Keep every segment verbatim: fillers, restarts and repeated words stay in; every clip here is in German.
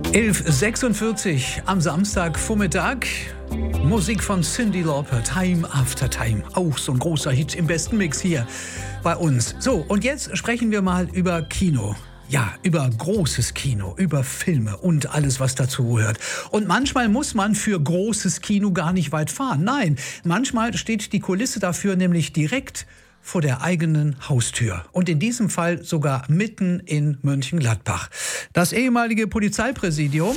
elf Uhr sechsundvierzig am Samstagvormittag. Musik von Cyndi Lauper, Time After Time. Auch so ein großer Hit im besten Mix hier bei uns. So, und jetzt sprechen wir mal über Kino. Ja, über großes Kino, über Filme und alles, was dazu gehört. Und manchmal muss man für großes Kino gar nicht weit fahren. Nein, manchmal steht die Kulisse dafür nämlich direkt vor der eigenen Haustür. Und in diesem Fall sogar mitten in Mönchengladbach. Das ehemalige Polizeipräsidium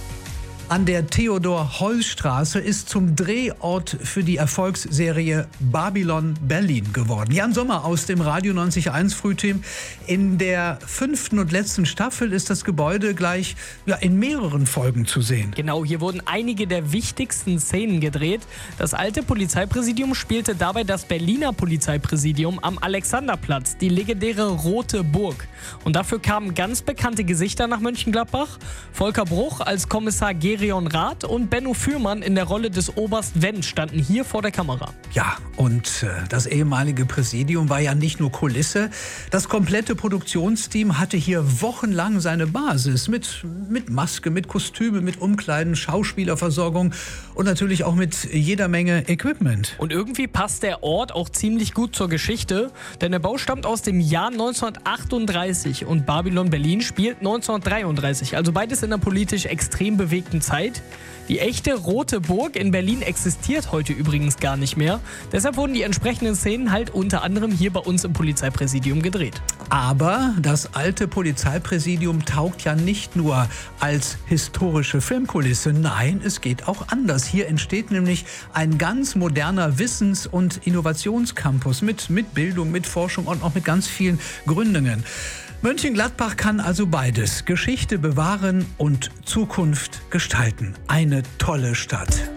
an der Theodor-Heuss-Straße ist zum Drehort für die Erfolgsserie Babylon Berlin geworden. Jan Sommer aus dem Radio neunzig Komma eins Frühteam. In der fünften und letzten Staffel ist das Gebäude gleich ja, in mehreren Folgen zu sehen. Genau, hier wurden einige der wichtigsten Szenen gedreht. Das alte Polizeipräsidium spielte dabei das Berliner Polizeipräsidium am Alexanderplatz, die legendäre Rote Burg. Und dafür kamen ganz bekannte Gesichter nach Mönchengladbach. Volker Bruch als Kommissar Gerion Rath und Benno Fürmann in der Rolle des Oberst Wendt standen hier vor der Kamera. Ja, und äh, das ehemalige Präsidium war ja nicht nur Kulisse. Das komplette Produktionsteam hatte hier wochenlang seine Basis mit, mit Maske, mit Kostüme, mit Umkleiden, Schauspielerversorgung und natürlich auch mit jeder Menge Equipment. Und irgendwie passt der Ort auch ziemlich gut zur Geschichte, denn der Bau stammt aus dem Jahr neunzehnhundertachtunddreißig und Babylon Berlin spielt neunzehnhundertdreiunddreißig, also beides in einer politisch extrem bewegten Zeit. Die echte Rote Burg in Berlin existiert heute übrigens gar nicht mehr. Deshalb wurden die entsprechenden Szenen halt unter anderem hier bei uns im Polizeipräsidium gedreht. Aber das alte Polizeipräsidium taugt ja nicht nur als historische Filmkulisse. Nein, es geht auch anders. Hier entsteht nämlich ein ganz moderner Wissens- und Innovationscampus mit, mit Bildung, mit Forschung und auch mit ganz vielen Gründungen. Mönchengladbach kann also beides: Geschichte bewahren und Zukunft gestalten. Eine tolle Stadt.